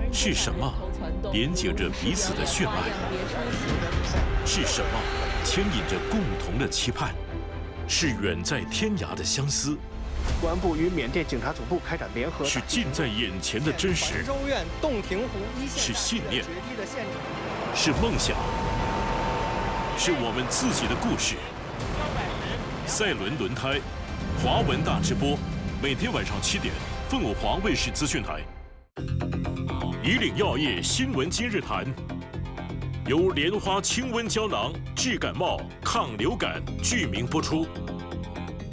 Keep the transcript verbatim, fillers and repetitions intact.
是什么连接着彼此的血脉？是什么牵引着共同的期盼？是远在天涯的相思？ 公安部与缅甸警察总部开展联合。 是近在眼前的真实？ 州院洞庭湖一线是信念？是梦想？是我们自己的故事。赛伦轮胎，华文大直播，每天晚上七点，凤舞华卫视资讯台。以岭药业新闻今日谈，由莲花清瘟胶囊治感冒、抗流感，剧名播出。